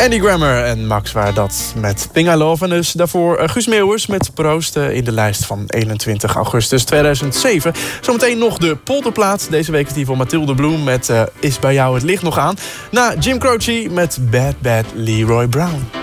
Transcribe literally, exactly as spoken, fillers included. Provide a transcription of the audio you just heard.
Andy Grammer en Max waren dat met Thing I Love. En dus daarvoor uh, Guus Meeuwers met Proost uh, in de lijst van eenentwintig augustus tweeduizend zeven. Zometeen nog de polderplaat. Deze week is die van Mathilde Bloem met uh, Is bij jou het licht nog aan. Na Jim Croce met Bad Bad Leroy Brown.